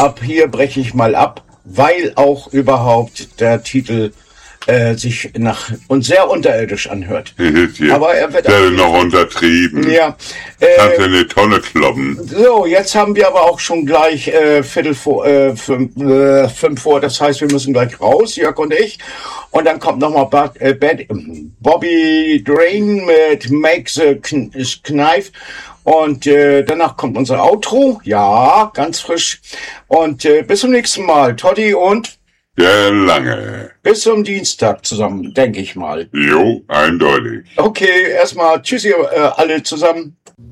ab hier breche ich mal ab, weil auch überhaupt der Titel sich nach und sehr unterirdisch anhört. Aber er wird noch untertrieben. Ja. Kannst du eine Tonne kloppen. So, jetzt haben wir aber auch schon gleich Viertel vor, 5 vor. Das heißt, wir müssen gleich raus, Jörg und ich. Und dann kommt nochmal Bobby Drain mit Make the Knife. Und danach kommt unser Outro. Ja, ganz frisch. Und bis zum nächsten Mal. Totti und der Lange. Bis zum Dienstag zusammen, denke ich mal. Jo, eindeutig. Okay, erstmal tschüssi alle zusammen.